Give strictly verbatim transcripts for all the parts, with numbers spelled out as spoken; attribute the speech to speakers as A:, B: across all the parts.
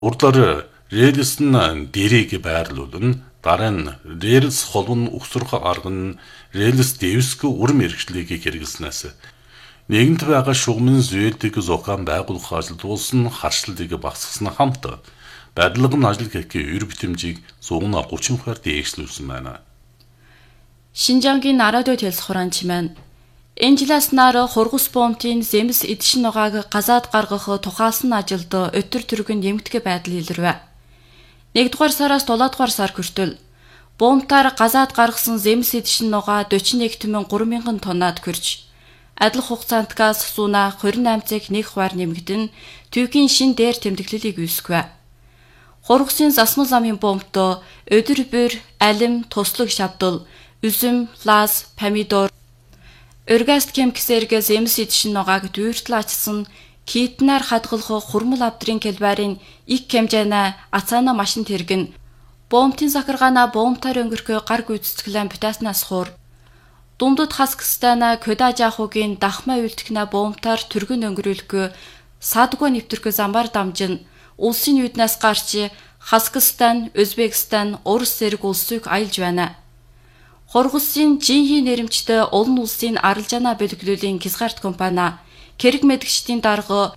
A: Урдлаар рельс нь дээрийг байрлуулна. Дараа нь рельс холбон өгсөрөх арга нь рельс дэвсгүй урам хэрэгжлийг хэрэглэснээс нэгэнт байгаа шугамын зүйдэг зохион байгуулах ажил туулсан харшлыг багасгасан хамт барилгын ажил гэхээ өр битэмжийг сто тридцать хувиар дээшлүүлсэн байна.
B: Шинжангийн нарадой хэлс хураанч маань энэ жилээс нар хургус бомтын зэмс эдшин нугааг газаад гаргах тухаасан ажилд өтөр төргөн нэмэгдэх байдал илэрвэ. нэгдүгээр сараас долоодугаар сар хүртэл бомтаар газаад гаргасан зэмс эдшин нугаа quaranta-one thousand three thousand тоннад хүрч адил хугацаанд газ сууна twenty-eight цагт нэг хувиар нэмэгдэн түүхийн шин дээр тэмдэглэлийг үүсгэв. Хургусын засмал замын бомт өдөр бүр алим, туслаг шавдал, üzüm, лаз, помидор, оргаст кемксэргээ зэмс эдшин нугааг дүүртэл ачсан китнаар хадгалах хурмал авдрын кэлбарын их хэмжээна ацаана машин тэргэн бомтын захаргаана бомтаар өнгөрхөө гар гүйцэтгэлэн бутаснаас хур дундад Хаскстана Көдажахугийн дахмаа үлдэхнэ бомтаар түргэн өнгөрүүлэхгүй садгүй нэвтэрхүү замбар дамжин улсын үднээс гарч Хаскстан, Өзбекстан, Орос зэрэг улсыг аялж байна. Хургусын жинхэнэ нэрэмжтэй олон улсын арилжаана бэлгэлүүлийн Кизгарт компани Кэрэг мэдгчдийн дарга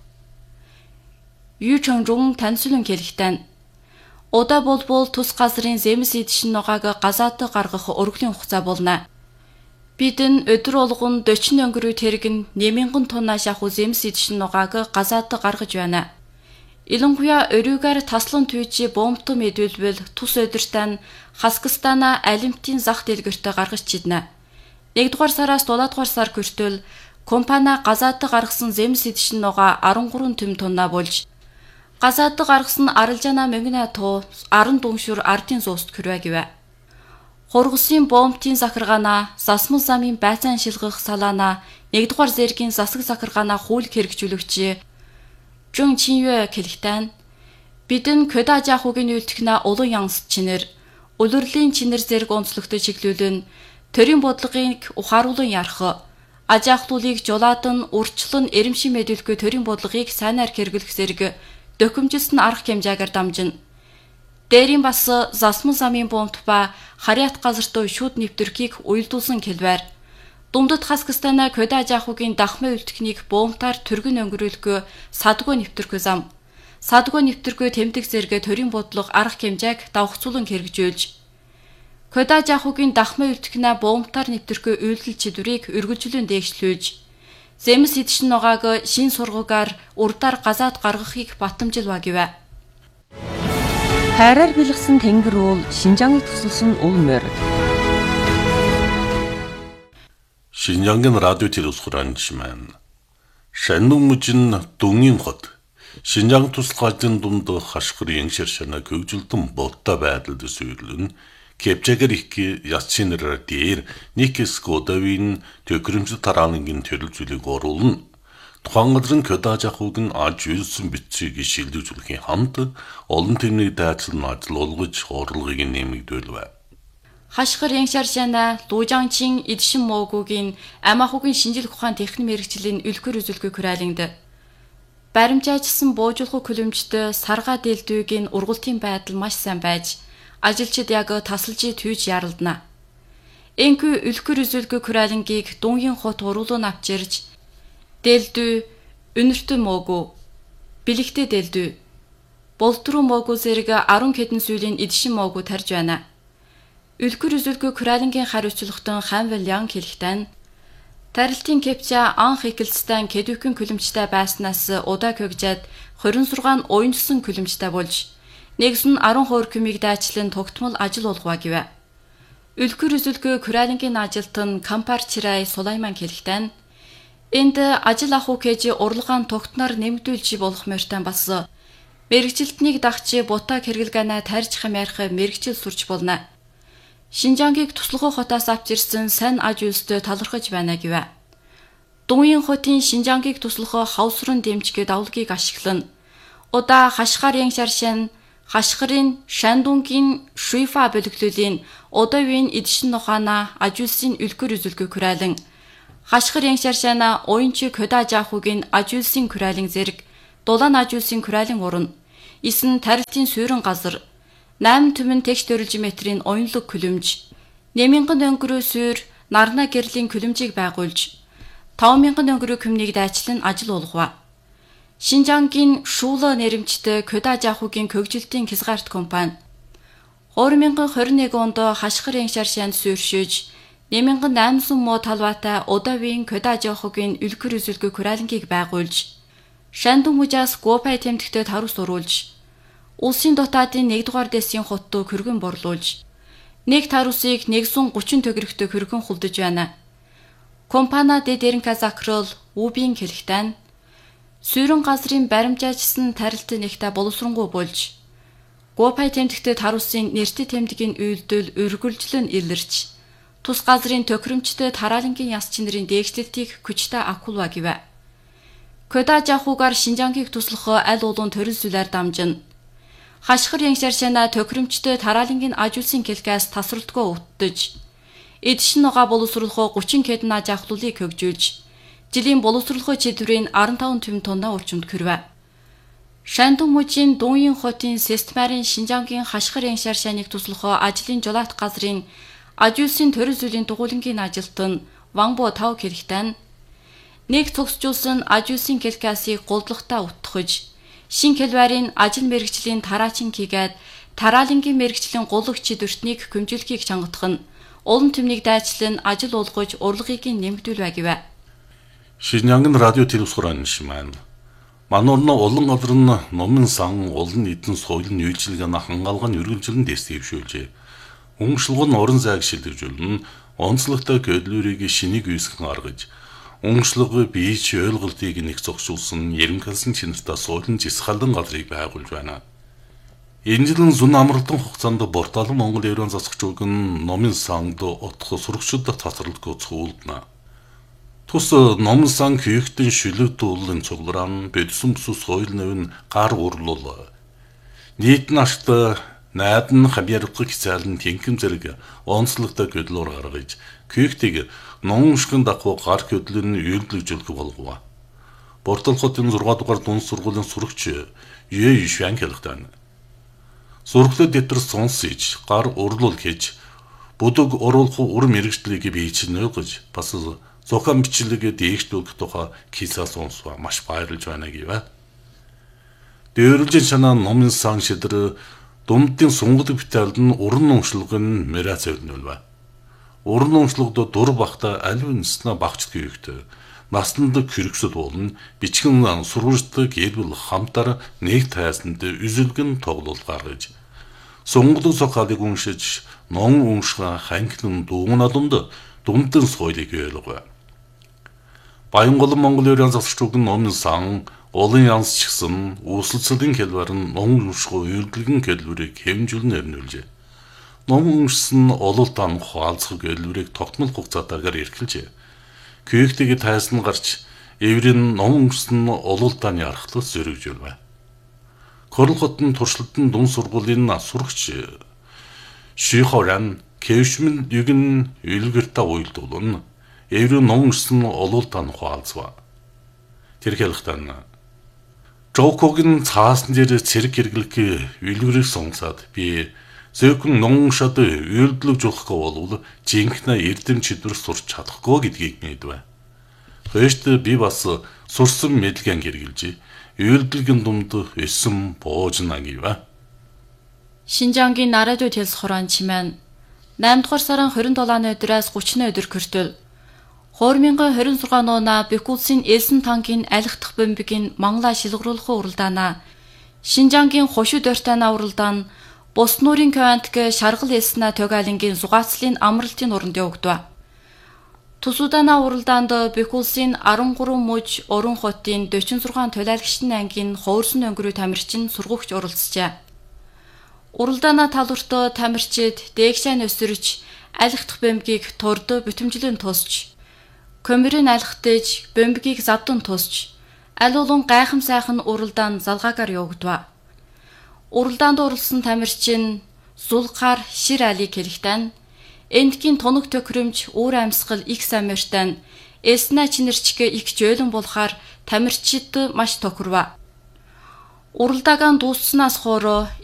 B: Ючонжун таньсулан хэлэхдээ удаа болбол тус газрын зэмс эдшин нугааг газаад гаргах өргөлийн хугацаа болно. Бид нь өдөр болгон forty өнгөрүү тэргэн нэмэнгэн тонна шахуу зэмс эдшин нугааг газаад гаргаж байна. Илэнхуя өрүүгээр таслан түйжи бомтом мэдүүлбэл тус өдөртөө Хаскстана алимтын зах дэлгэртэ гаргаж чиднэ. нэгдүгээр сараас долоодугаар сар хүртэл компани газаад гаргасан зэмс эдшин нугаа thirty-three төм тонна болж газаад гаргасан арилжаана мөнгөний туу ten дүншүр ардын зууст хүрвэ гэвэ. Хургусын бомтын захаргаана засмал замын байцаан шилгэх салаана нэгдүгээр зэргийн засаг захаргаана хууль хэрэгжүүлэгч Жун Чинюэ хэлэхдээ бидэн Көдажахугийн үйлдэхнэ улан янс чинэр улирлын чинэр зэрэг онцлогтой чиглүүлэн төрийн бодлогыг ухааруулан ярах ажаахлуулыг жулаадан урьдчилан эрэмшин мэдүүлэхгүй төрийн бодлогыг сайнаар хэрэглэх зэрэг докумжилсан арга хэмжээгээр дамжин. Дээрийн бас засмал замын бомт ба харьяат газарт шууд нэвтрхийг уялдуулсан хэлбэр. Дундад Хаскстана Көдажахугийн дахмаа үлдэхнийг бомтаар түргэн өнгөрүүлэхгүй садгүй нэвтрхүү зам. Садгүй нэвтрхүү тэмдэг зэрэг төрийн бодлого арга хэмжээг давхцуулан хэрэгжүүлж Көдажахугийн дахмаа үлдэхнэ бомтаар нэвтрхүү үйлдэл чидвэрийг өргөжлөн дээшлүүлж зэмс эдшин нугааг шин сургуугаар урдаар газаад гаргахыг батамжилва гэвэ.
C: Хайраар бэлгсэн тэнгэр уул Шинжааныг тусалсан ул морь.
A: Шинжангийн радио телевиз хураанч маань Шаннун мужин дүнгийн хот Шинжаан туслахын дунд хашгир яншир шана хөгжилтөн бодтой байдалд сүйрлэн Кепчагэр их ясчинэр дээр Никс Годавин төкрөмж тараангийн төрөл зүйлийг оруулна. Тухайн газрын Көдажахуг нь аж үйлсэн бичгийг шилдэгжүүлэхийн хамт олон тэрний дайцлан ажил олгож орлогыг нэмэгдүүлвэ.
B: Хашгир яншар шана Лужанчин эдшин моогуугийн амахугийн шинжил ухаан техник мэргэжлийн үлгэр үзүүлгүй хүрээлэнд баримжаажсан буужуулах хөлөмжтэй сарга дэлдүүгийн ургалтын байдал маш сайн байж ажилчид яг тасалжи түйж яралдана. Энхүү үлгэр үзүүлгүй хүрээлэнгийг Дүнгийн хот уруулан авчирж дэлдүү, өнөртөн моогуу, бэлэгтэй дэлдүү, болдруу моогуу зэрэг ten хэдэн сүүлийн эдшин моогуу тарж байна. Үлгэр үзүүлгүй хүрээлэнгийн хариуцлагатан Ханвел Ян хэлэхдээ тарилтын кепча анх ихэлцтэй кэдүхэн хөлөмжтэй байснаас удаа хөгжээд twenty-six уянжсан хөлөмжтэй болж нэгс нь ten percent кюмиг дайчлан тогтмол ажил болгоо гэвэ. Үлгэр үзүүлгүй хүрээлэнгийн ажилт нь Кампар Чирай Сулайман хэлэхдээ энд ажил ахуй кэж урлагаан тогтноор нэмэгдүүлж болох морьтой бас мэрэгжилтнийг дагч бутаа хэрэгэлгэнэ тарьж хамаарах мэрэгжил сурч болно. Шинжангийг туслахын хотоос авч ирсэн сайн аж үйлстэй талархаж байна гэвэ. Дүнгийн хотын Шинжангийг туслахын хавсрын дэмжгээ давлгийг ашиглан удаа хашгаар яншаршин хашгирын Шандунгийн Шуйфа бөлөглөлийн удавын эдшин нухана аж үйлсийн үлгэр үзүүлгүй хүрээлэн хашгир яншаршана уянчи Көдажахугийн аж үйлсийн хүрээлэн зэрэг дулаан аж үйлсийн хүрээлэн урна. Эсн тарилтын суурин газар, найм түмэн тэгш төрөлж метрийн оюнлог күлэмж, нэмэнгэн өнгөрөө суур нарна гэрлийн күлэмжийг байгуулж, таван мянган өнгөрөө күмнийг дайчлан ажил олгова. Шинжангийн Шууло нэрэмжтэй Көдажахугийн көгжилтийн Кисгарт компани две тысячи двадцать один онд хашгир яншар шанд сууршиж, нэмэнгэн наймсан мо талбайтай Удавын Көдажахугийн үлгэр үзүүлгүй kuraalinгийг байгуулж, Шандун мужаас Гопай тэмдэгтээ тарус уруулж, улсын дотаадын нэгдүгээр дэсийн хотто хөргөн борлуулж, нэг тарусыг нэгсэн гучин төгрөгтөө хөргөн хулдаж байна. Компана де Деренказакрол Убин хэлэхтэн суурин газрын баримжаачсан тарилт нэгтэ боловсронгуй болж, Гопай тэмдэгтээ тарусын нэртэй тэмдгийн үйлдэл өргөлжлөн илэрч, тус газрын төхөөрөмжтэй тараалангийн яс чинэрийн дээгшлэлтийг хүчтэй акулва гэвэ. Көдажахугаар Шинжангийг туслах аль улуун төрөл зүйлээр дамжин, хашгир яншаршана төхөөрөмжтэй тараалангийн ажуулсан кэлкээс тасралтгүй уттаж, эдшин нуга боловсруулах гучин кэдэн ажахлуулыг хөгжүүлж, жилийн боловсруулах чиглэлийн арван таван түмэн тонна орчимд хүрвэ. Шандун мужийн Дуун хотын Сестмарын Шинжангийн хашгир яншаршаныг туслах ажлын жолоот газрын ажуулсан төрөл зүйлийн дугуулангийн ажилтан Ванбо тав хэлэхтэн нэг цогсжуулсан ажуулсан кэлкасыг голдлогтой утгахж, шин хэлбэрийн ажил мэргэжлийн тараачин хийгээд тараалангийн мэргэжлийн гулгч чидвэртнийг хөмжүүлэхийг чангатах нь олон түмнийг дайчлан ажил олгож урлагийг нэмэгдүүлвэ гэвэ.
A: Шинжангийн радио телевизхуран шимэн. Манорно олон газрын номын сан олон эдэн соёлын үйлчилгээний хангаалгын үргэлжлэн дэвшүүлжээ. Өнгөшлгөн орон зайг шилжүүлэн онцлогтой көдлөрийг шинийг үүсгэн аргаж, өнгөшлөг бийч ойлголтыг нэг зогсуулсан Ерөнхийлсөн чинэртэй соёлын жисгалдан газрыг байгуулж байна. Энэ жилийн зүүн амралтын хугацаанд Борталан Монгол Еврон засагч уган номын санд утх сурагчид тасралтгүй цуулдна. Тус номын сан хийхтэн шилэг дуулын цуглаан бэдсэн бүс соёл нэвэн гар урлуул. Нийт нашт найдан хабьяргах цаалын тэнхэм зэрэг онцлогтой көдлөөр гаргаж, хийхтийг номшгын дагуу гар көдлөн үйлдвэрлэж болгова. Бортал хотын зургаан дугаар дунд сургуулийн сурагч Юу Шван хэлэхтэн. Сургуулиуд дотор сонсож, гар урлуул хийж, бүдэг оруулах ур мэрэгчлийг бийчнэ гэж бас зохион бичлэгээ дээгшүүлэх тухай кисаа сонсва маш баярлж байна гэвэ. Дэвэрлжин шанаа номын сан шидрэ думдын сунгадаг битaalд нь уран номшлогын мэрэц өвнөлвэ. Уран номшлогод дур бахта аль үнснэ багч гүйхтэй. Насанд хэрэгсэл болно, бичгэн сургуультай гэлбэл хамтар нэг тайсанд үзэлгэн тоглол гаргаж, сунгадаг сохалыг уншиж, ном уншгаа ханхлан дууган адамд дундын соёлыг ойлгов. Баянголон Монгол Еврон засагч уган номын сан олон янз чигсэн үүсэлцлийн хэлбэр нь ном уншгоо үйлдэлгэн хэлбэрийг хэмжүүлэн өрнүүлжээ. Ном уншсан ололтан хаалцах хэлбэрийг тогтмол хугацаатаагаар эрхэлжээ. Күйхтэйг тайсан гарч эврийн ном уншсан ололтаны аргалт зөрөгжүүлвэ. Корол хотын туршилтын дунд сургуулийн сурагч Шихоран Кэвшмэн югэн үлгэртэ уйлдуулна. Эврийн ном уншсан ололтан хаалцва. Тэр хэлэхтэн Жокогийн цаасан дээр цэрэг хэрэглэх үлгэрийг сонгосаад би зөвхөн ном уншаад үйлдэлж болохгүй болвол жинхэнэ эрдэм чидвэр сурч чадахгүй гэдгийг мэдвэ. Хөөст би бас сурсан мэдлэгийн хэрэгжилж үйлдэлгийн думд өссөн боожна гэвэ.
B: Шинжангийн радио телевизхуран чимэн eight дугаар сарын twenty-seven өдрөөс thirty өдөр хүртэл two thousand twenty-six оноо Бекулсын Элсэн танкийн алих дахь бомбигийн Мангла шилгруулах уралдаана Шинжангийн хошуу дөртана уралдаан Бус нуурын Квантк шаргал Элсна Төгалингийн зугаацлын амралтын уранд явагдав. Тусудана уралдаанд Бекулсын thirty-three муж Орон хотын forty-six толиалгчдын ангийн хуурсан өнгөрөө тамирчин сургагч оролцжээ. Уралдаана талбартаа тамирчид дээгшэн өсөрч алих дахь бомбигийг турд бүтэмжлэн тусч, көмөрийн алхтэж бомбигийг завдан тусч, аль улуун гайхам сайхан уралдаан залгаагаар явагдав. Уралдаанд оролцсон тамирчин Зулгар Шир Али хэлэхтэн эндгийн тоног төхрөмж өөр амьсгал их самиртан Элсна чинэрчгэ их жөөлөн болохаар тамирчид маш тохирва. Уралдаагаан дуусснаас хойш